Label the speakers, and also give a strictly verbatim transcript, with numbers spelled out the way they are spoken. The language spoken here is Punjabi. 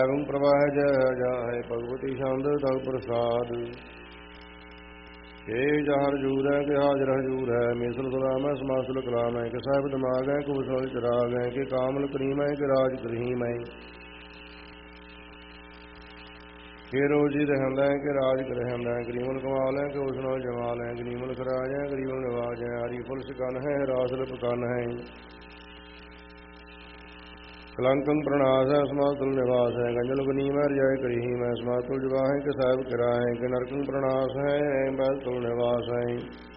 Speaker 1: ਐਵੰ ਪ੍ਰਵਾਹ ਜੈ ਜਾਹੇ ਭਗਵਤੀ ਛੰਦ ਤਗ ਪ੍ਰਸਾਦ ਇਹ ਜਹਰ ਜੂਰ ਹੈ ਕਿ ਹਾਜ਼ਰ ਹਜੂਰ ਹੈ ਮੇਸਲ ਸਲਾਮ ਹੈ ਸਮਾਸਲ ਕਲਾਮ ਹੈ ਕਿ ਸਾਹਿਬ ਦਿਮਾਗ ਹੈ ਕਿ ਉਸਲ ਚਰਾਗ ਹੈ ਕਿ ਕਾਮਲ ਕਰੀਮ ਹੈ ਕਿ ਰਾਜ ਕਰੀਮ ਹੈ ਕਿ ਰੋਜ਼ੀ ਰਹਿੰਦਾ ਹੈ ਕਿ ਰਾਜ ਰਹਿੰਦਾ ਹੈ ਗਰੀਮਲ ਕਮਾਲ ਹੈ ਕਿ ਉਸ ਨਾਲ ਜਮਾਲ ਹੈ ਗਰੀਮਲ ਖਰਾਜ ਹੈ ਗਰੀਮਲ ਨਿਵਾਜ ਹੈ ਹਰੀ ਫੁਲ ਸਕਨ ਹੈ ਰਾਸਲ ਪਕਨ ਹੈ ਕਲੰਕੰ ਪ੍ਰਣਾਸ ਹੈ ਸਮਾਤੁਲ ਨਿਵਾਸ ਹੈ ਗੰਜਲ ਗਨੀਮ ਹੈ ਰਜਾਇ ਕਰੀਮ ਹੈ ਸਮਾਤੁਲ ਜਵਾ ਹੈ ਕਿ ਸਾਹਿਬ ਕਿਰਾ ਹੈ ਕਿ ਨਰਕੰ ਪ੍ਰਣਾਸ ਹੈ ਬੈਤੁਲ ਨਿਵਾਸ ਹੈ